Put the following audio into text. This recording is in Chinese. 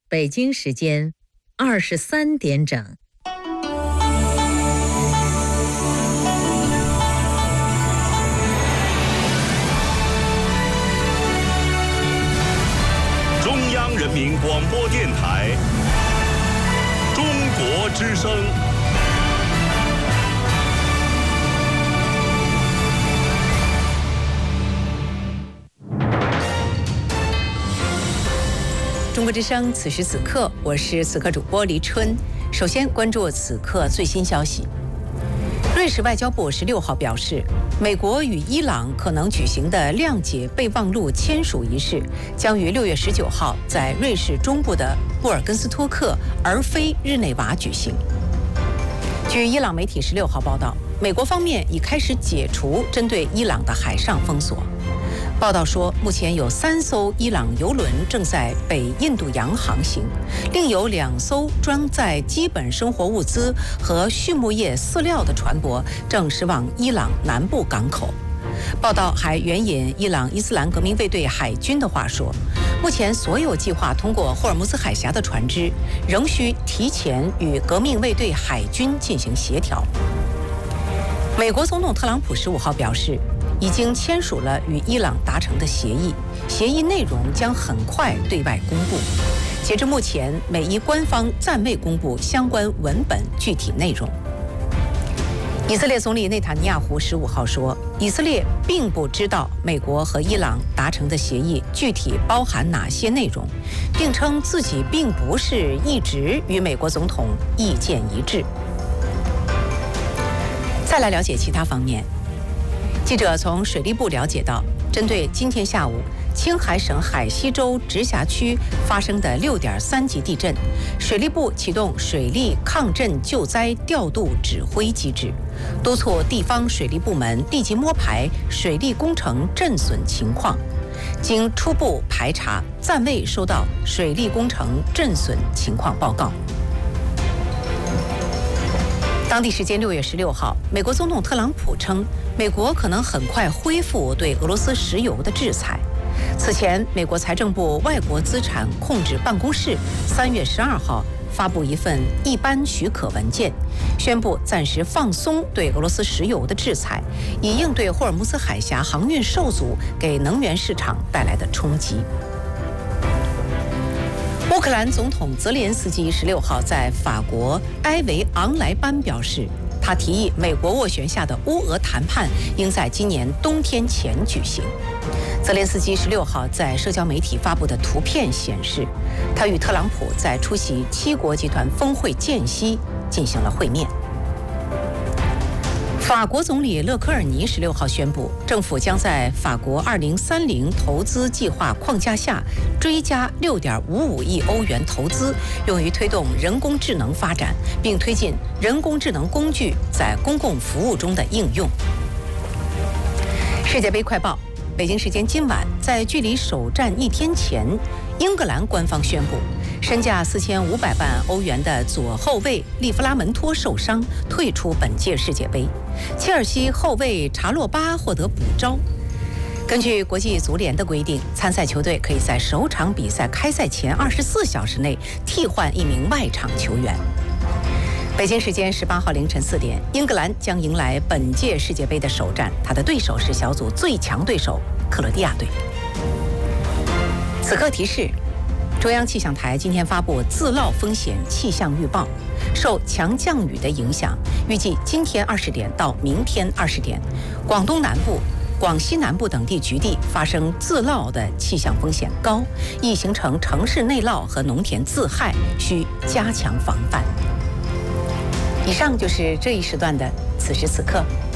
北京时间23点整。 中央人民广播电台中国之声。 中国之声，此时此刻，我是此刻主播黎春。首先关注此刻最新消息。瑞士外交部16号表示，美国与伊朗可能举行的谅解备忘录签署仪式将于6月19号在瑞士中部的布尔根斯托克，而非日内瓦举行。据伊朗媒体16号报道，美国方面已开始解除针对伊朗的海上封锁。报道说，目前有3艘伊朗油轮正在北印度洋航行，另有2艘装载基本生活物资和畜牧业饲料的船舶正驶往伊朗南部港口。报道还援引伊朗伊斯兰革命卫队海军的话说，目前所有计划通过霍尔木兹海峡的船只仍需提前与革命卫队海军进行协调。美国总统特朗普15号表示，已经签署了与伊朗达成的协议，协议内容将很快对外公布。截至目前，美伊官方暂未公布相关文本具体内容。以色列总理内塔尼亚胡15号说，以色列并不知道美国和伊朗达成的协议具体包含哪些内容，并称自己并不是一直与美国总统意见一致。再来了解其他方面。记者从水利部了解到，针对今天下午青海省海西州直辖区发生的6.3级地震，水利部启动水利抗震救灾调度指挥机制，督促地方水利部门立即摸排水利工程震损情况。经初步排查，暂未收到水利工程震损情况报告。当地时间6月16号，美国总统特朗普称，美国可能很快恢复对俄罗斯石油的制裁。此前，美国财政部外国资产控制办公室3月12号发布一份一般许可文件，宣布暂时放松对俄罗斯石油的制裁，以应对霍尔木兹海峡航运受阻给能源市场带来的冲击。乌克兰总统泽连斯基16号在法国埃维昂莱班表示，他提议美国斡旋下的乌俄谈判应在今年冬天前举行。泽连斯基16号在社交媒体发布的图片显示，他与特朗普在出席7国集团峰会间隙进行了会面。法国总理勒科尔尼16号宣布，政府将在法国2030投资计划框架下追加6.55亿欧元投资，用于推动人工智能发展，并推进人工智能工具在公共服务中的应用。世界杯快报，北京时间今晚，在距离首战1天前，英格兰官方宣布，身价4500万欧元的左后卫利弗拉门托受伤，退出本届世界杯。切尔西后卫查洛巴获得补招。根据国际足联的规定，参赛球队可以在首场比赛开赛前24小时内替换一名外场球员。北京时间18号凌晨4点，英格兰将迎来本届世界杯的首战，他的对手是小组最强对手克罗地亚队。此刻提示，中央气象台今天发布自涝风险气象预报，受强降雨的影响，预计今天20点到明天20点，广东南部、广西南部等地局地发生自涝的气象风险高，易形成城市内涝和农田自害，需加强防范。以上就是这一时段的此时此刻。